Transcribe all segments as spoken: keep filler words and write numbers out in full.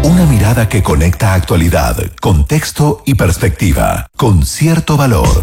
Una mirada que conecta actualidad, contexto y perspectiva, con cierto valor.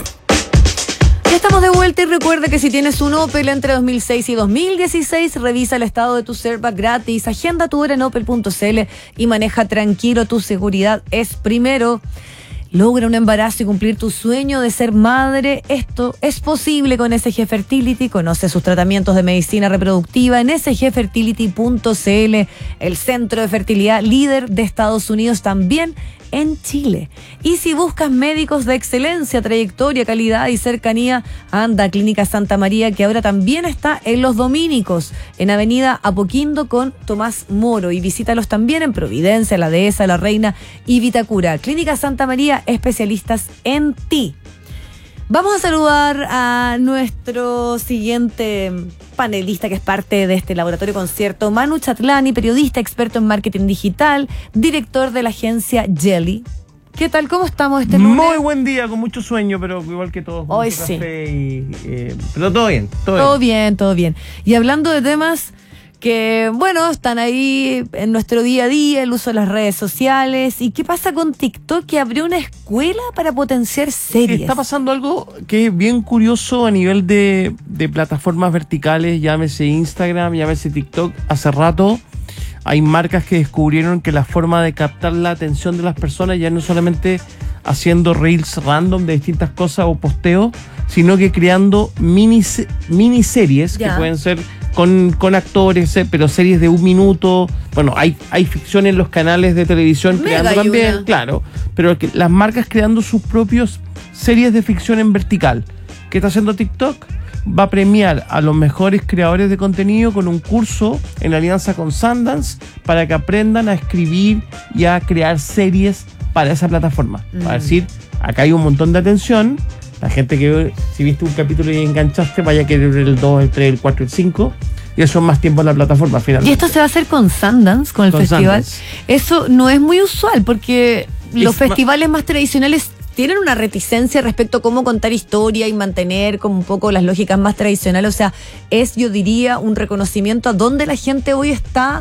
Ya estamos de vuelta y recuerda que si tienes un Opel entre dos mil seis y dos mil dieciséis, revisa el estado de tu Servac gratis, agenda tu hora en opel punto c l y maneja tranquilo, tu seguridad es primero. Logra un embarazo y cumplir tu sueño de ser madre. Esto es posible con S G Fertility. Conoce sus tratamientos de medicina reproductiva en s g fertility punto c l, el centro de fertilidad líder de Estados Unidos, también en Chile. Y si buscas médicos de excelencia, trayectoria, calidad y cercanía, anda a Clínica Santa María, que ahora también está en Los Domínicos, en Avenida Apoquindo con Tomás Moro, y visítalos también en Providencia, La Dehesa, La Reina y Vitacura. Clínica Santa María, especialistas en ti. Vamos a saludar a nuestro siguiente panelista, que es parte de este laboratorio concierto, Manu Chatlani, periodista, experto en marketing digital, director de la agencia Jelly. ¿Qué tal? ¿Cómo estamos este lunes? Muy buen día, con mucho sueño, pero igual que todos. Hoy sí. Café y, eh, pero todo bien, todo, Todo bien. bien, todo bien. Y hablando de temas que, bueno, están ahí en nuestro día a día, el uso de las redes sociales. ¿Y qué pasa con TikTok, que abrió una escuela para potenciar series? Está pasando algo que es bien curioso a nivel de, de plataformas verticales, llámese Instagram, llámese TikTok. Hace rato hay marcas que descubrieron que la forma de captar la atención de las personas ya no solamente haciendo reels random de distintas cosas o posteos, sino que creando mini, miniseries que pueden ser con, con actores, eh, pero series de un minuto. Bueno, hay, hay ficción en los canales de televisión Mega creando también, una. claro, pero que las marcas creando sus propios series de ficción en vertical. ¿Qué está haciendo TikTok? Va a premiar a los mejores creadores de contenido con un curso en alianza con Sundance para que aprendan a escribir y a crear series para esa plataforma. Mm. Para decir, acá hay un montón de atención. La gente que, si viste un capítulo y enganchaste, vaya a querer ver el dos, el tres, el cuatro, el cinco. Y eso es más tiempo en la plataforma, finalmente. Y esto se va a hacer con Sundance, con el con festival. Sundance. Eso no es muy usual, porque los Es festivales más tradicionales tienen una reticencia respecto a cómo contar historia y mantener como un poco las lógicas más tradicionales. O sea, es, yo diría, un reconocimiento a dónde la gente hoy está